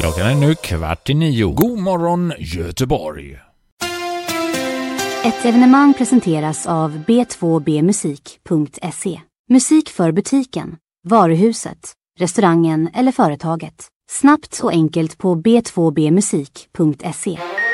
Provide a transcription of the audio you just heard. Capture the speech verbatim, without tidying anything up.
Klockan är nu kvart i nio. God morgon Göteborg! Ett evenemang presenteras av b två b musik punkt se. Musik för butiken, varuhuset, restaurangen eller företaget. Snabbt och enkelt på b två b musik punkt se.